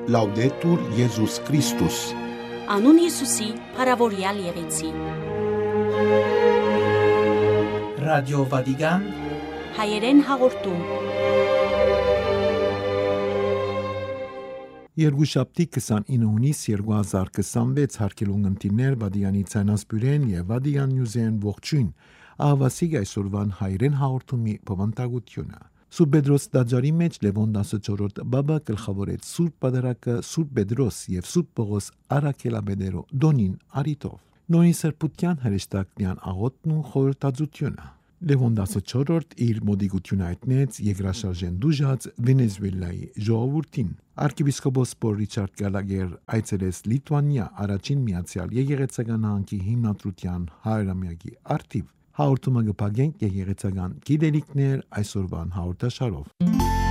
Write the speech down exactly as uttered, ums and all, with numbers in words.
Laudetur Jesus Christus. Անուն Հիսուսի, փառավորյալ եղեցի։ Ռադիո Վատիկան հայերեն հաղորդում։ Երկուշաբթի քսանինը հունիս երկու հազար քսանվեց հարկելուն ընտիներ Վատիկանի ցանասպյուրեն եւ Վատիկան Նյուզեն ողջույն ահավասիկ այսօրվան հայերեն հաղորդումի բովանդակությունը։ Սուրբ Պետրոս դաջարի մեջ Լևոն տասնչորրորդ բաբա գլխավորեց Սուրբ Պատարագը Սուրբ Պետրոս եւ Սուրբ Պողոս Արաքելաբեդերո Դոնին Արիտով։ Նորին սրբության հրեշտակնյան աղոթն ու խորհրդածությունը։ Լևոն տասնչորրորդ իր մոդիգությունը հայտնեց Եգրաշարժեն դուժած Վենեսուելայի ժողովրդին։ Արքիեպիսկոպոս Պոլ Ռիչարդ Գալագեր այցելեց Լիտվանիա առաջին միացյալ եկեղեցական հանքի հիմնադրության հարյուրամյակի արդիվ։ Հաղորդումը կփակենք եկեղեցական գիտելիքներ այսօրվան հաղորդաշարով։